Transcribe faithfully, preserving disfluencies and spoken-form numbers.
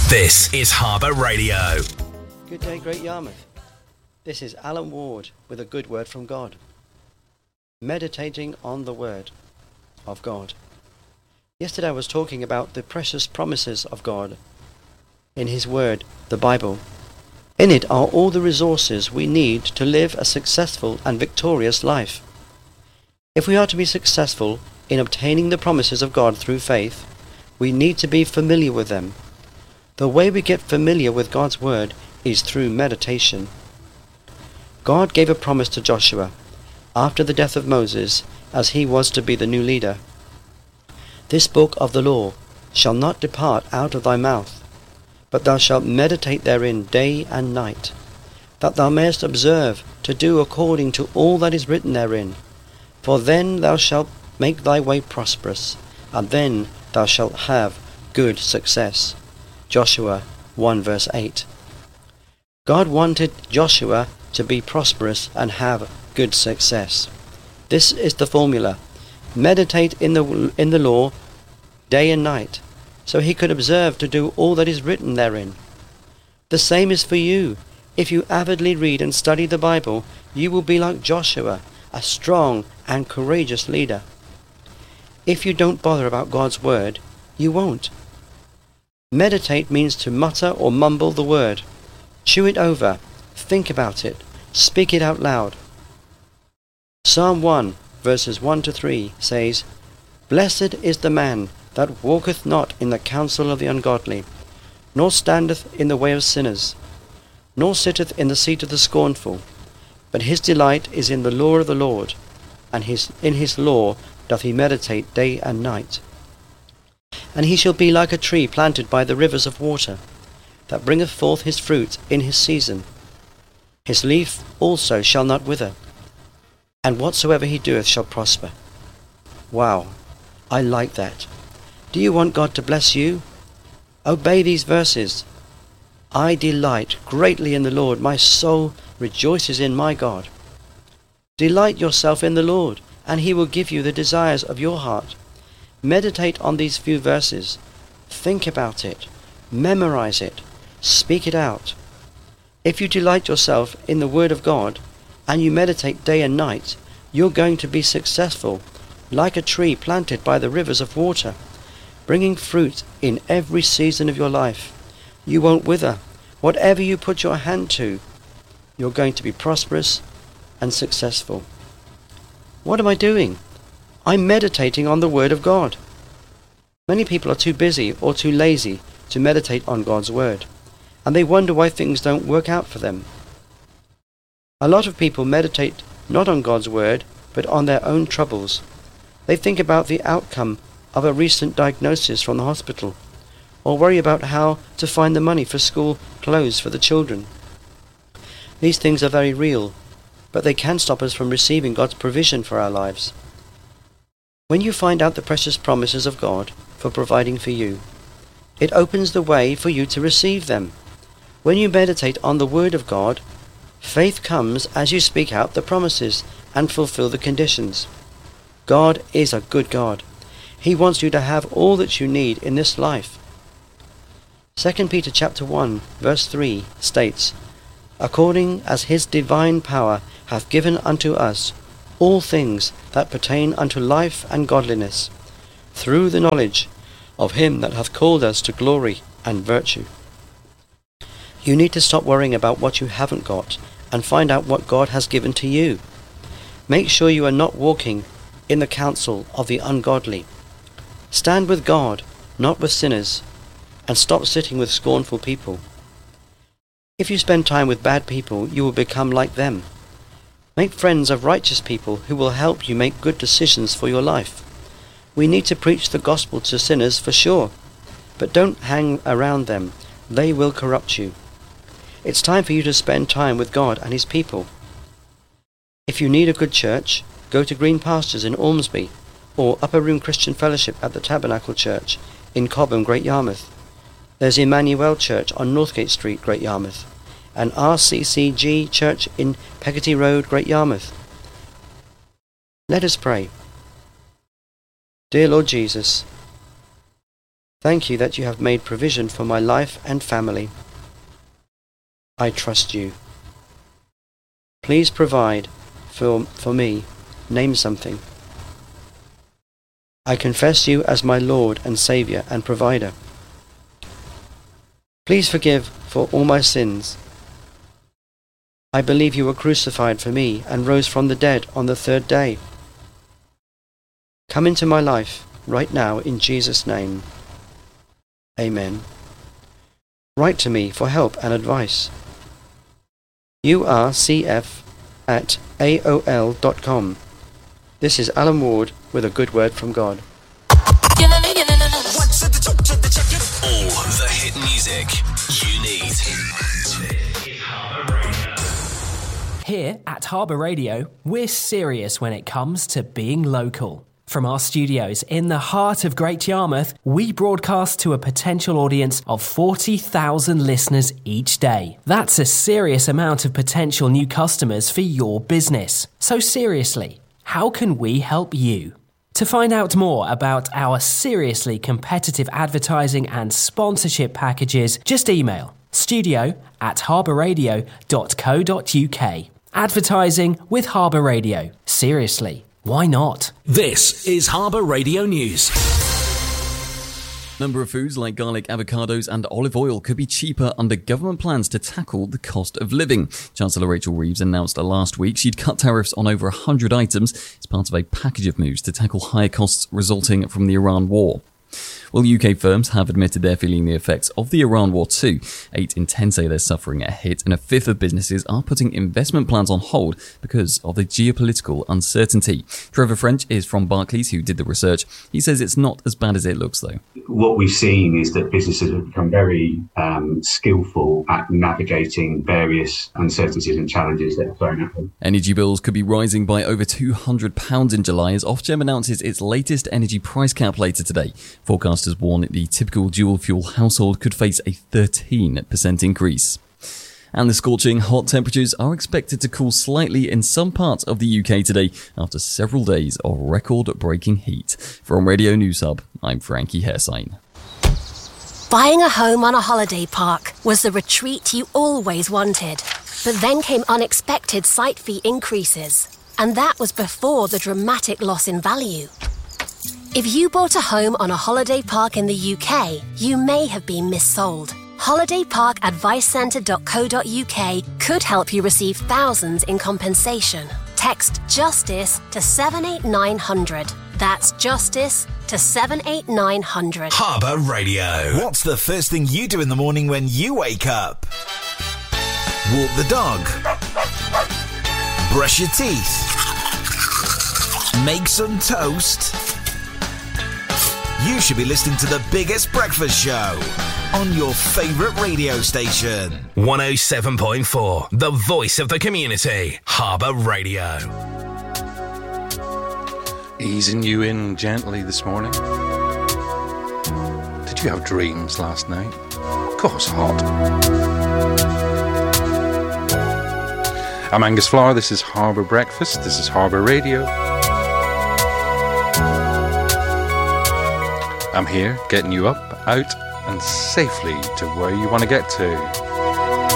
This is Harbour Radio. Good day, Great Yarmouth. This is Alan Ward with a good word from God. Meditating on the Word of God. Yesterday I was talking about the precious promises of God in His Word, the Bible. In it are all the resources we need to live a successful and victorious life. If we are to be successful in obtaining the promises of God through faith, we need to be familiar with them. The way we get familiar with God's Word is through meditation. God gave a promise to Joshua after the death of Moses, as he was to be the new leader. This book of the law shall not depart out of thy mouth, but thou shalt meditate therein day and night, that thou mayest observe to do according to all that is written therein. For then thou shalt make thy way prosperous, and then thou shalt have good success. Joshua one verse eight. God wanted Joshua to be prosperous and have good success. This is the formula. Meditate in the in the law day and night, so he could observe to do all that is written therein. The same is for you. If you avidly read and study the Bible, you will be like Joshua, a strong and courageous leader. If you don't bother about God's Word, you won't. Meditate means to mutter or mumble the Word. Chew it over, think about it, speak it out loud. Psalm one, verses one to three says, Blessed is the man that walketh not in the counsel of the ungodly, nor standeth in the way of sinners, nor sitteth in the seat of the scornful, but his delight is in the law of the Lord, and his, in his law doth he meditate day and night. And he shall be like a tree planted by the rivers of water, that bringeth forth his fruit in his season. His leaf also shall not wither, and whatsoever he doeth shall prosper. Wow, I like that. Do you want God to bless you? Obey these verses. I delight greatly in the Lord. My soul rejoices in my God. Delight yourself in the Lord, and he will give you the desires of your heart. Meditate on these few verses. Think about it. Memorize it. Speak it out. If you delight yourself in the Word of God, and you meditate day and night, you're going to be successful, like a tree planted by the rivers of water, bringing fruit in every season of your life. You won't wither. Whatever you put your hand to, you're going to be prosperous and successful. What am I doing? I'm meditating on the Word of God. Many people are too busy or too lazy to meditate on God's Word, and they wonder why things don't work out for them. A lot of people meditate not on God's Word, but on their own troubles. They think about the outcome of a recent diagnosis from the hospital, or worry about how to find the money for school clothes for the children. These things are very real, but they can stop us from receiving God's provision for our lives. When you find out the precious promises of God for providing for you, it opens the way for you to receive them. When you meditate on the Word of God, faith comes as you speak out the promises and fulfill the conditions. God is a good God. He wants you to have all that you need in this life. Second Peter chapter one, verse three states, According as his divine power hath given unto us all things that pertain unto life and godliness, through the knowledge of him that hath called us to glory and virtue. You need to stop worrying about what you haven't got and find out what God has given to you. Make sure you are not walking in the counsel of the ungodly. Stand with God, not with sinners, and stop sitting with scornful people. If you spend time with bad people, you will become like them. Make friends of righteous people who will help you make good decisions for your life. We need to preach the gospel to sinners for sure, but don't hang around them. They will corrupt you. It's time for you to spend time with God and his people. If you need a good church, go to Green Pastures in Ormsby, or Upper Room Christian Fellowship at the Tabernacle Church in Cobham, Great Yarmouth. There's Emmanuel Church on Northgate Street, Great Yarmouth, and R C C G Church in Peggotty Road, Great Yarmouth. Let us pray. Dear Lord Jesus, Thank you that you have made provision for my life and family. I trust you. Please provide for, for me. Name something. I confess you as my Lord and Saviour and Provider. Please forgive for all my sins. I believe you were crucified for me and rose from the dead on the third day. Come into my life right now in Jesus' name. Amen. Write to me for help and advice. U R C F at A O L dot com. This is Alan Ward with a good word from God. All the hit music you need. Here at Harbour Radio, we're serious when it comes to being local. From our studios in the heart of Great Yarmouth, we broadcast to a potential audience of forty thousand listeners each day. That's a serious amount of potential new customers for your business. So seriously, how can we help you? To find out more about our seriously competitive advertising and sponsorship packages, just email studio at harbourradio dot co dot uk. Advertising with Harbour Radio. Seriously, why not? This is Harbour Radio News. Number of foods like garlic, avocados and olive oil could be cheaper under government plans to tackle the cost of living. Chancellor Rachel Reeves announced last week she'd cut tariffs on over one hundred items as part of a package of moves to tackle higher costs resulting from the Iran war. Well, U K firms have admitted they're feeling the effects of the Iran war too. Eight in ten say they're suffering a hit, and a fifth of businesses are putting investment plans on hold because of the geopolitical uncertainty. Trevor French is from Barclays, who did the research. He says it's not as bad as it looks, though. What we've seen is that businesses have become very um, skillful at navigating various uncertainties and challenges that are thrown at them. Energy bills could be rising by over two hundred pounds in July as Ofgem announces its latest energy price cap later today. Forecasters warn the typical dual-fuel household could face a thirteen percent increase. And the scorching hot temperatures are expected to cool slightly in some parts of the U K today after several days of record-breaking heat. From Radio News Hub, I'm Frankie Hairsign. Buying a home on a holiday park was the retreat you always wanted. But then came unexpected site fee increases. And that was before the dramatic loss in value. If you bought a home on a holiday park in the U K, you may have been missold. holiday park advice centre dot co dot uk could help you receive thousands in compensation. Text JUSTICE to seven eight nine hundred. That's JUSTICE to seven eight nine hundred. Harbour Radio. What's the first thing you do in the morning when you wake up? Walk the dog. Brush your teeth. Make some toast. You should be listening to the biggest breakfast show on your favourite radio station. one oh seven point four, the voice of the community. Harbour Radio. Easing you in gently this morning. Did you have dreams last night? Of course, hot. I'm Angus Flower. This is Harbour Breakfast. This is Harbour Radio. I'm here getting you up, out and safely to where you want to get to.